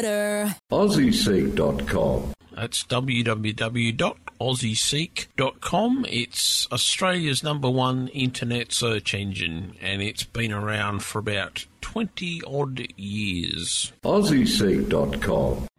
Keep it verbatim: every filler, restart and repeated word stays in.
better. Aussie Seek dot com. That's w w w dot aussie seek dot com. It's Australia's number one internet search engine, and it's been around for about twenty odd years. Aussie Seek dot com.